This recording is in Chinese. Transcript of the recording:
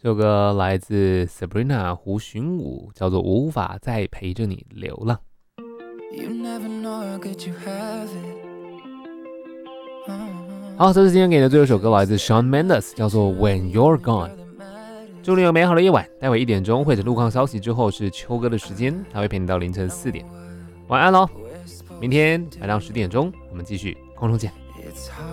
这首歌来自 Sabrina 胡寻武，叫做《无法再陪着你流浪》。好，这是今天给你的最后一首歌，来自 Shawn Mendes， 叫做 When You're Gone。祝你有美好的夜晚，待会1点钟会者路况消息之后是秋歌的时间，他会陪你到凌晨4点。晚安喽，明天晚上10点钟我们继续空中见。